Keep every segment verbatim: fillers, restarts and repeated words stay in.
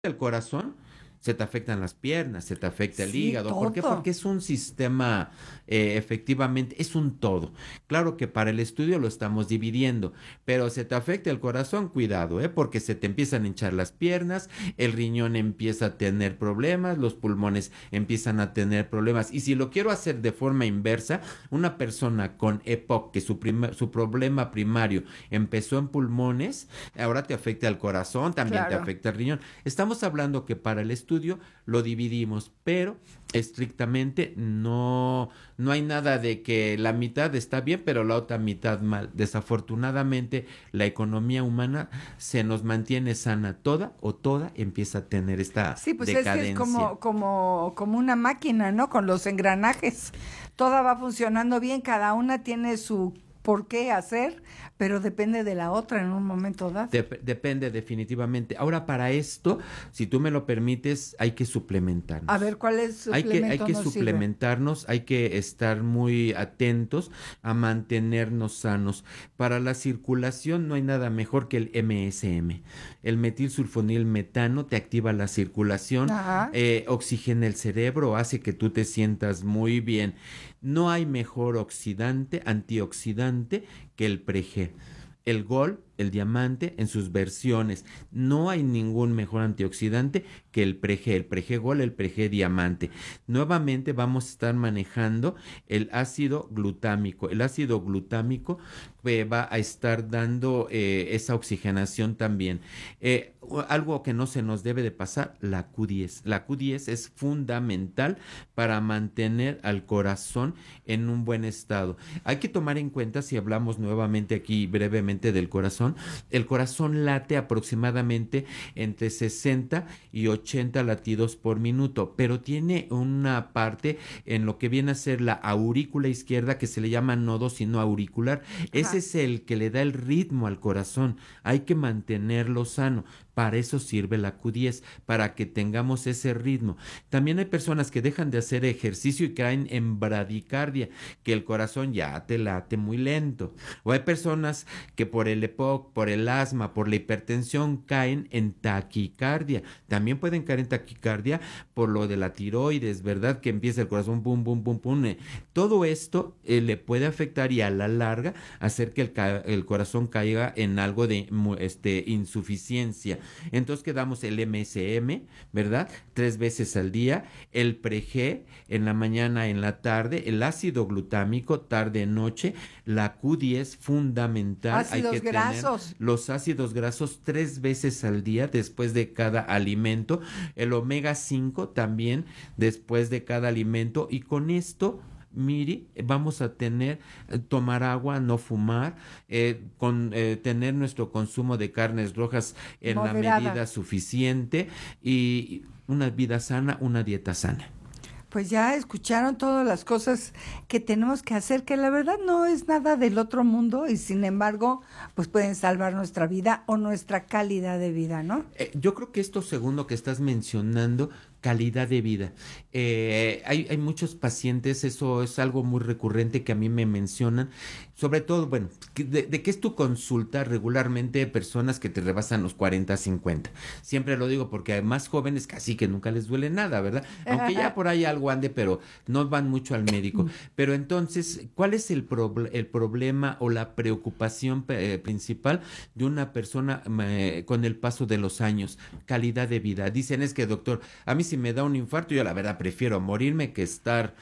el corazón, se te afectan las piernas, se te afecta el Sí, hígado. ¿Por qué? todo. Porque es un sistema, eh, efectivamente, es un todo. Claro que para el estudio lo estamos dividiendo, pero se te afecta el corazón, cuidado, ¿eh? Porque se te empiezan a hinchar las piernas, el riñón empieza a tener problemas, los pulmones empiezan a tener problemas. Y si lo quiero hacer de forma inversa, una persona con E P O C, que su, prim- su problema primario empezó en pulmones, ahora te afecta el corazón, también te Claro. afecta el riñón. Estamos hablando que para el estudio lo dividimos, pero estrictamente no, no hay nada de que la mitad está bien, pero la otra mitad mal. Desafortunadamente, la economía humana se nos mantiene sana toda o toda empieza a tener esta Sí, pues es que es decadencia. como, como, como una máquina, ¿no? Con los engranajes. Toda va funcionando bien, cada una tiene su por qué hacer, pero depende de la otra en un momento dado. Dep- depende definitivamente. Ahora, para esto, si tú me lo permites, hay que suplementarnos. A ver, ¿cuál es Hay que, hay suplemento que nos sirve? suplementarnos, hay que estar muy atentos a mantenernos sanos. Para la circulación no hay nada mejor que el M S M. El metilsulfonilmetano te activa la circulación, Ajá. eh, oxigena el cerebro, hace que tú te sientas muy bien. No hay mejor oxidante, antioxidante que el Prege. El Gol, el diamante, en sus versiones. No hay ningún mejor antioxidante que el Prege, el Prege Gol, el Prege diamante. Nuevamente vamos a estar manejando el ácido glutámico. El ácido glutámico eh, va a estar dando eh, esa oxigenación también. Eh, algo que no se nos debe de pasar, la Q diez. La Q diez es fundamental para mantener al corazón en un buen estado. Hay que tomar en cuenta, si hablamos nuevamente aquí brevemente del corazón, el corazón late aproximadamente entre sesenta y ochenta latidos por minuto, pero tiene una parte en lo que viene a ser la aurícula izquierda que se le llama nodo sino auricular. Ese Ajá. es el que le da el ritmo al corazón. Hay que mantenerlo sano. Para eso sirve la Q diez, para que tengamos ese ritmo. También hay personas que dejan de hacer ejercicio y caen en bradicardia, que el corazón ya te late muy lento. O hay personas que por el E P O C, por el asma, por la hipertensión, caen en taquicardia. También pueden caer en taquicardia por lo de la tiroides, ¿verdad? Que empieza el corazón pum, pum, pum, pum. Eh. Todo esto eh, le puede afectar y a la larga hacer que el, ca el corazón caiga en algo de este, insuficiencia. Entonces quedamos el M S M, ¿verdad? Tres veces al día, el Prege en la mañana, en la tarde, el ácido glutámico tarde, noche, la Q diez fundamental. Ácidos Hay que grasos. tener los ácidos grasos tres veces al día después de cada alimento, el omega cinco también después de cada alimento y con esto Miri, vamos a tener, eh, tomar agua, no fumar, eh, con, eh, tener nuestro consumo de carnes rojas en la Moderada. medida suficiente y una vida sana, una dieta sana. Pues ya escucharon todas las cosas que tenemos que hacer, que la verdad no es nada del otro mundo y sin embargo, pues pueden salvar nuestra vida o nuestra calidad de vida, ¿no? Eh, yo creo que esto segundo que estás mencionando, calidad de vida. Eh, hay, hay muchos pacientes, eso es algo muy recurrente que a mí me mencionan, sobre todo, bueno, de, de qué es tu consulta regularmente personas que te rebasan los cuarenta, cincuenta. Siempre lo digo porque hay más jóvenes casi que nunca les duele nada, ¿verdad? Aunque ya por ahí algo ande, pero no van mucho al médico. Pero entonces, ¿cuál es el, pro el problema o la preocupación eh, principal de una persona eh, con el paso de los años? Calidad de vida. Dicen es que, doctor, a mí si me da un infarto, yo la verdad prefiero morirme que estar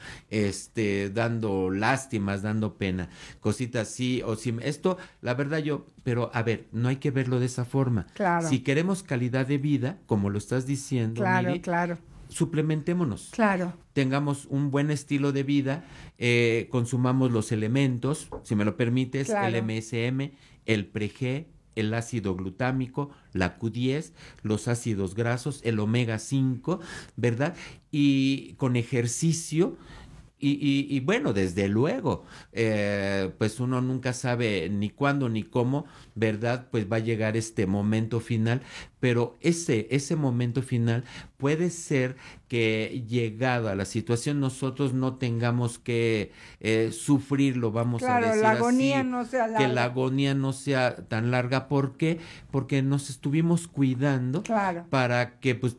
este, dando lástimas, dando pena, cositas así, o si esto, la verdad yo, pero a ver, no hay que verlo de esa forma. Claro. Si queremos calidad de vida, como lo estás diciendo, Claro, Miri, claro. suplementémonos. Claro. Tengamos un buen estilo de vida, eh, consumamos los elementos, si me lo permites, Claro. el M S M, el Prege, el ácido glutámico, la Q diez, los ácidos grasos, el omega cinco, ¿verdad? Y con ejercicio Y, y, y bueno, desde luego, eh, pues uno nunca sabe ni cuándo ni cómo, ¿verdad? Pues va a llegar este momento final, pero ese, ese momento final puede ser que llegado a la situación nosotros no tengamos que eh, sufrirlo, vamos claro, a decir la agonía así, no sea larga. que la agonía no sea tan larga. ¿Por qué? Porque nos estuvimos cuidando claro. para que pues